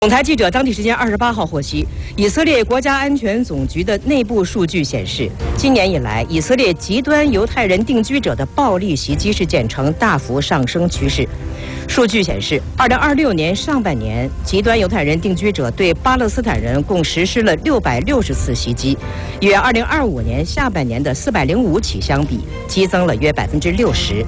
总台记者当地时间28号获悉，以色列国家安全总局的内部数据显示，今年以来，以色列极端犹太人定居者的暴力袭击事件呈大幅上升趋势。数据显示，2026年上半年，极端犹太人定居者对巴勒斯坦人共实施了660次袭击，与2025年下半年的405起相比，激增了约60%。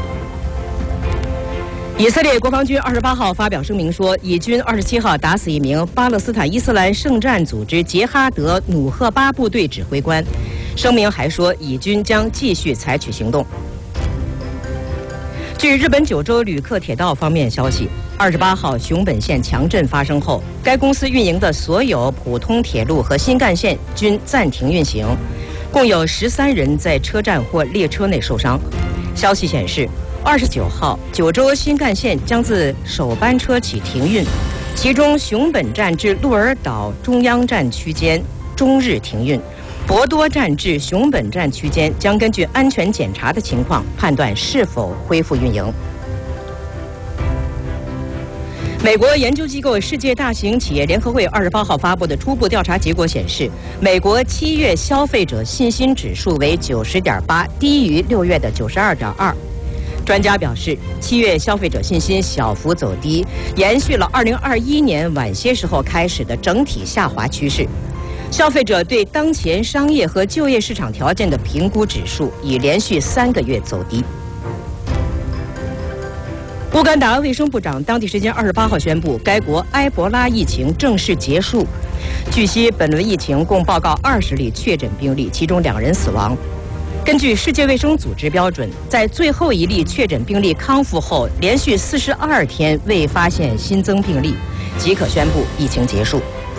以色列国防军28号发表声明说，以军27号打死一名巴勒斯坦伊斯兰圣战组织杰哈德努赫巴部队指挥官。声明还说，以军将继续采取行动。据日本九州旅客铁道方面消息，28号熊本县强震发生后，该公司运营的所有普通铁路和新干线均暂停运行，共有13人在车站或列车内受伤。消息显示，29号，九州新干线将自首班车起停运，其中熊本站至鹿儿岛中央站区间终日停运，博多站至熊本站区间将根据安全检查的情况判断是否恢复运营。美国研究机构世界大型企业联合会28号发布的初步调查结果显示，美国7月消费者信心指数为90.8，低于6月的92.2。专家表示，7月消费者信心小幅走低，延续了2021年晚些时候开始的整体下滑趋势。消费者对当前商业和就业市场条件的评估指数已连续3个月走低。乌干达卫生部长当地时间28号宣布，该国埃博拉疫情正式结束。据悉，本轮疫情共报告20例确诊病例，其中2人死亡。根据世界卫生组织标准，在最后一例确诊病例康复后，连续42天未发现新增病例，即可宣布疫情结束。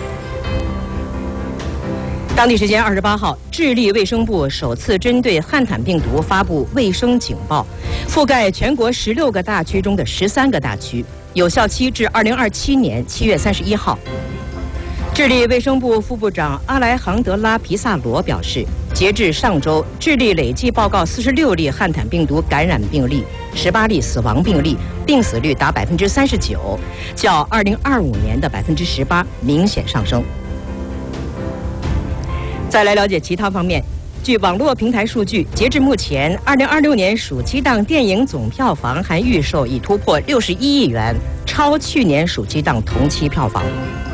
当地时间28号，智利卫生部首次针对汉坦病毒发布卫生警报，覆盖全国16个大区中的13个大区，有效期至2027年7月31号。智利卫生部副部长阿莱杭德拉·皮萨罗表示，截至上周，智利累计报告46例汉坦病毒感染病例，18例死亡病例，病死率达39%，较2025年的18%明显上升。再来了解其他方面，据网络平台数据，截至目前，2026年暑期档电影总票房含预售已突破61亿元，超去年暑期档同期票房。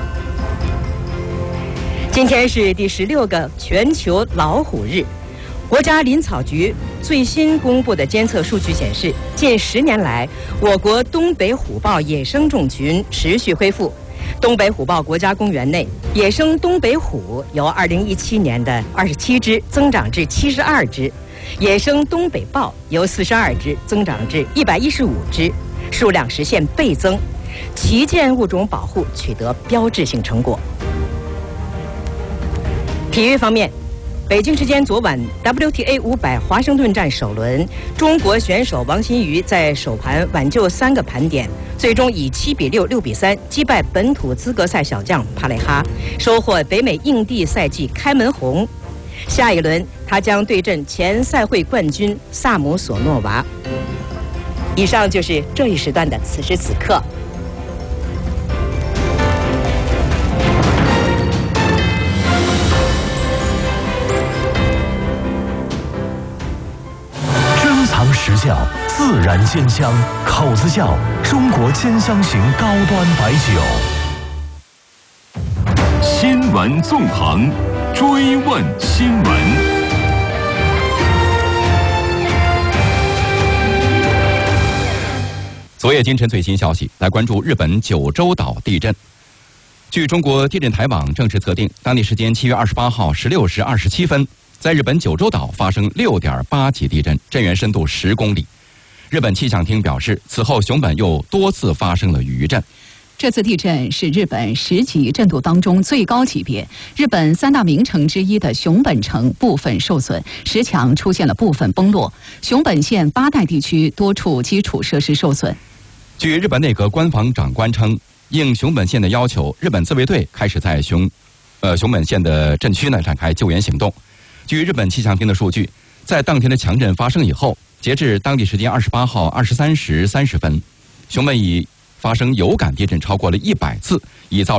今天是第16个全球老虎日。国家林草局最新公布的监测数据显示，近10年来，我国东北虎豹野生种群持续恢复。东北虎豹国家公园内，野生东北虎由2017年的27只增长至72只，野生东北豹由42只增长至115只，数量实现倍增，旗舰物种保护取得标志性成果。体育方面，北京时间昨晚 WTA 500华盛顿站首轮，中国选手王欣瑜在首盘挽救3个盘点，最终以7比6、6比3击败本土资格赛小将帕雷哈，收获北美硬地赛季开门红。下一轮，他将对阵前赛会冠军萨姆索诺娃。以上就是这一时段的此时此刻。 实窖自然鲜香，口子窖中国兼香型高端白酒。 新闻纵横，追问新闻。 昨夜今晨最新消息，来关注日本九州岛地震。据中国地震台网正式测定，当地时间7月28号16时27分。在日本九州岛发生6.8级地震，震源深度10公里。日本气象厅表示，此后熊本又多次发生了余震。 这次地震是日本10级震度当中最高级别。日本3大名城之一的熊本城部分受损，石墙出现了部分崩落。熊本县八代地区多处基础设施受损。 据日本内阁官房长官称，应熊本县的要求，日本自卫队开始在熊本县的震区展开救援行动。据日本气象厅的数据，在当天的强震发生以后，截至当地时间28号23时30分，熊本以发生有感地震超过了100次，已造